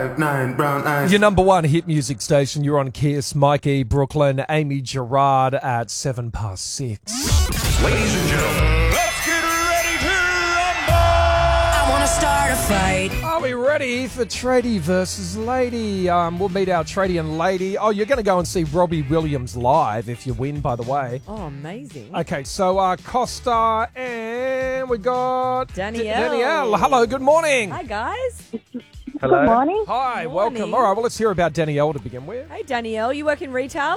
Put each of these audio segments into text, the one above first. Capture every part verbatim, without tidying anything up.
Nine brown eyes. Your number one hit music station. You're on Kiss. Mikey, Brooklyn, Amy Gerard at seven past six. Ladies and gentlemen, let's get ready to rumble! I want to start a fight. Are we ready for Tradie versus Lady? Um, we'll meet our Tradie and Lady. Oh, you're going to go and see Robbie Williams live if you win, by the way. Oh, amazing. Okay, so uh, Costa and we got Danielle. D- Danielle. Hello, good morning. Hi, guys. Hello. Good morning. Hi, Morning. welcome. All right, well, let's hear about Danielle to begin with. Hey, Danielle. You work in retail?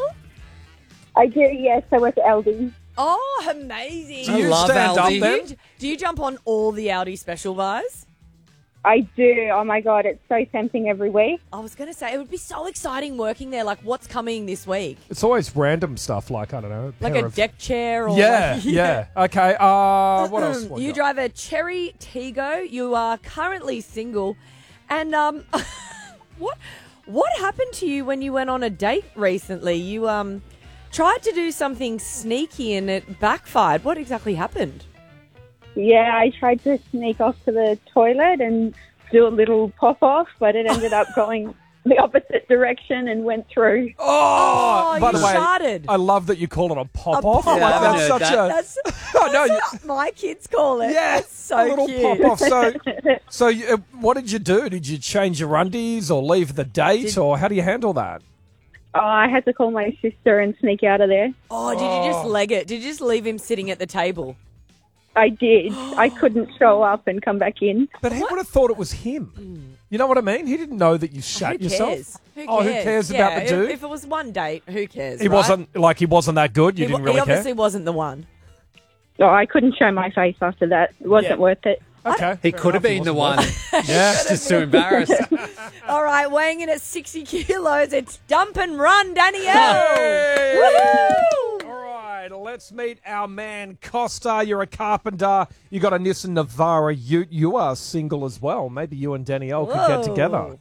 I do, yes. I work at Aldi. Oh, amazing. Do you love stand Aldi. up Do then? you, do you jump on all the Aldi special buys? I do. Oh, my God. It's so tempting every week. I was going to say, it would be so exciting working there. Like, what's coming this week? It's always random stuff like, I don't know. Like pair a of- deck chair? Or Yeah, like, yeah. Okay, uh, what else? What you got? drive a Cherry Tego. You are currently single. And um, what what happened to you when you went on a date recently? You um tried to do something sneaky and it backfired. What exactly happened? Yeah, I tried to sneak off to the toilet and do a little pop-off, but it ended up going the opposite direction and went through. Oh, Oh, by you the way, farted. I love that you call it a pop A off. pop-off. Yeah, I Like, haven't that's heard such that. a That's, Oh, no, that's you- what my kids call it. yeah, That's so a little cute. pop off. So, so you, uh, what did you do? Did you change your undies or leave the date, Did- or how do you handle that? Oh, I had to call my sister and sneak out of there. Oh, did you just leg it? Did you just leave him sitting at the table? I did. I couldn't show up and come back in. But he would have thought it was him. You know what I mean? He didn't know that you shat Who yourself. cares? Who Oh, who cares? cares Yeah, about the if- dude? If, it was one date, who cares? He right? wasn't like he wasn't that good. You He, didn't he really obviously care. wasn't the one. Oh, I couldn't show my face after that. It wasn't Yeah. worth it. Okay, He fair could have enough, he been the wasn't one. Yeah. Just too embarrassed. All right, weighing in at sixty kilos, it's dump and run, Danielle. Hey! Woohoo! All right, let's meet our man Costa. You're a carpenter. You got a Nissan Navara Ute. You are single as well. Maybe you and Danielle could get Whoa. together.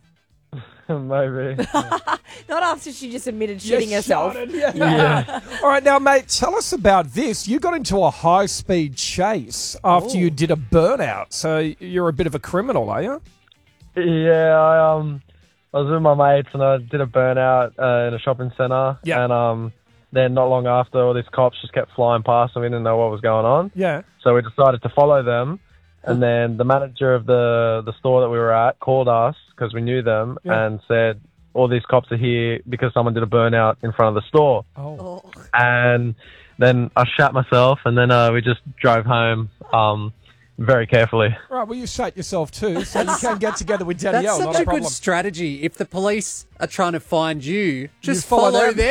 Maybe. Not after she just admitted You shitting herself. shouted, Yeah. All right, now, mate, tell us about this. You got into a high-speed chase after Ooh. you did a burnout. So you're a bit of a criminal, are you? Yeah, I um, I was with my mates and I did a burnout uh, in a shopping centre. Yeah. And um, then not long after, all these cops just kept flying past and we didn't know what was going on. Yeah. So we decided to follow them. And then the manager of the, the store that we were at called us because we knew them Yeah. and said, all these cops are here because someone did a burnout in front of the store. Oh. Oh. And then I shat myself and then uh, we just drove home um, very carefully. Right, well, you shut yourself too, so you can get together with That's Danielle. such not a a problem. good strategy. If the police are trying to find you, just follow follow, them. them.